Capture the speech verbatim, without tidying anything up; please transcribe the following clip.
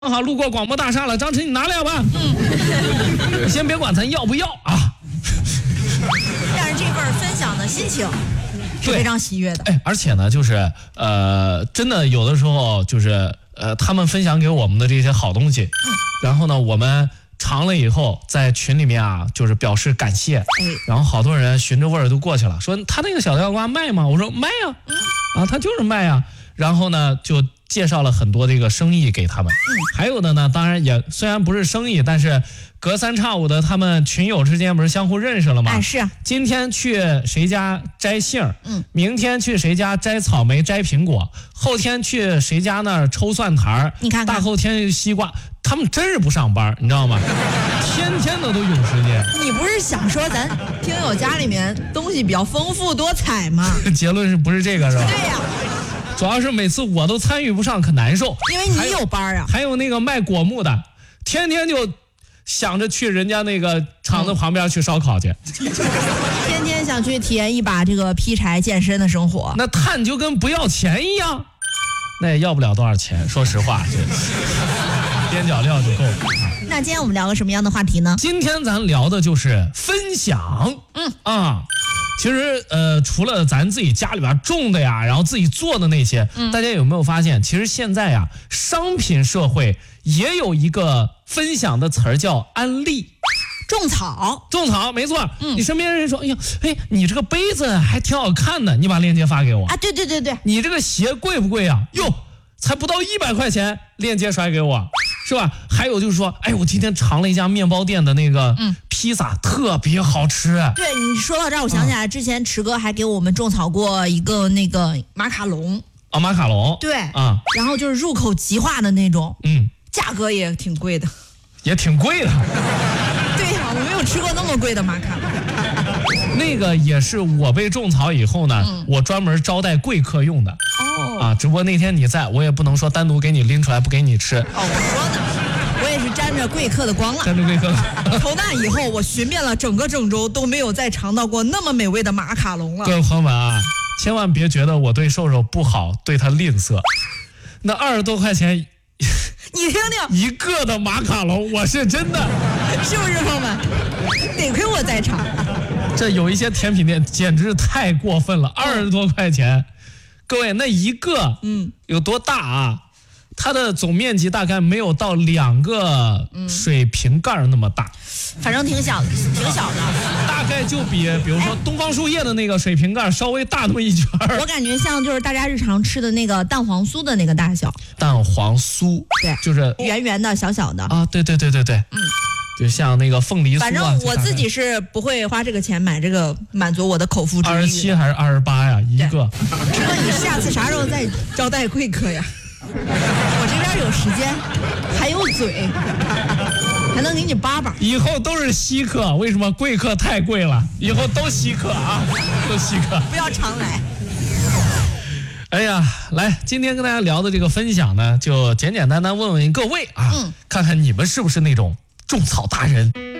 好，路过广播大厦了，张晨，你拿两吧。嗯，你先别管咱要不要啊。 但是这份分享的心情是非常喜悦的。 哎，而且呢，就是呃，真的有的时候就是呃，他们分享给我们的这些好东西，嗯、然后呢，我们尝了以后，在群里面啊，就是表示感谢。哎，然后好多人寻着味儿都过去了，说他那个小吊瓜卖吗？我说卖呀，啊，他就是卖呀。然后呢，就介绍了很多这个生意给他们。嗯，还有的呢，当然也虽然不是生意，但是隔三差五的，他们群友之间不是相互认识了吗？ 哎，是啊。 今天去谁家摘杏，嗯，明天去谁家摘草莓、摘苹果，后天去谁家那儿抽蒜苔， 你看看， 大后天西瓜。他们真是不上班，你知道吗？天天的都有时间。 你不是想说咱听友家里面东西比较丰富多彩吗？ 结论是不是这个是吧？ 对呀、啊。 主要是每次我都参与不上，可难受。 因为你有班啊。 还有那个卖果木的，天天就想着去人家那个厂子旁边去烧烤去， 嗯、天天想去体验一把这个劈柴健身的生活。 那碳就跟不要钱一样，那也要不了多少钱。说实话，这边角料就够了。 那今天我们聊个什么样的话题呢？ 今天咱聊的就是分享。嗯啊。其实，呃，除了咱自己家里边种的呀，然后自己做的那些，嗯、大家有没有发现，其实现在呀，商品社会也有一个分享的词儿叫安利。 种草， 种草，没错。嗯，你身边人说，哎呀，哎，你这个杯子还挺好看的，你把链接发给我啊。对对对对， 你这个鞋贵不贵啊？哟，才不到一百块钱，链接甩给我，是吧？还有就是说，哎，我今天尝了一家面包店的那个，嗯。披萨特别好吃。 对，你说到这儿，我想起来，之前池哥还给我们种草过一个那个马卡龙啊，马卡龙， 对啊，然后就是入口即化的那种，嗯，价格也挺贵的， 也挺贵的。 对呀、啊，我没有吃过那么贵的马卡龙。 那个也是我被种草以后呢，嗯、我专门招待贵客用的。哦，啊，只不过那天你在，我也不能说单独给你拎出来不给你吃。 哦，我说呢。我也是沾着贵客的光了。 沾着贵客。 从那以后，我寻遍了整个郑州，都没有再尝到过那么美味的马卡龙了。 各位朋友们啊，千万别觉得我对瘦瘦不好，对他吝啬。那二十多块钱， 你听听， 一个的马卡龙，我是真的， 是不是朋友们？得亏我在场。 这有一些甜品店简直太过分了，二十多块钱，各位那一个，嗯，有多大啊？它的总面积大概没有到两个水瓶盖那么大， 嗯、反正挺小的，挺小的， 大概就比比如说东方树叶的那个水瓶盖稍微大那么一圈。 我感觉像就是大家日常吃的那个蛋黄酥的那个大小。 蛋黄酥， 对， 就是圆圆的小小的啊，对对对对对，嗯，就像那个凤梨酥、啊。 反正我自己是不会花这个钱买这个满足我的口腹之欲。 二十七还是二十八呀？一个。 池哥，你下次啥时候再招待贵客呀？我这边有时间，还有嘴，还能给你扒扒。 以后都是稀客，为什么贵客太贵了？以后都稀客啊，都稀客， 不要常来。 哎呀，来，今天跟大家聊的这个分享呢，就简简单单问问各位啊，嗯、看看你们是不是那种种草达人。